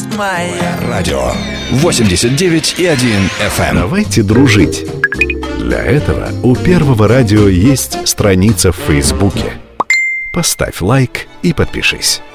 моя. Радио 89,1 FM. Давайте дружить. Для этого у Первого радио есть страница в Фейсбуке. Поставь лайк и подпишись.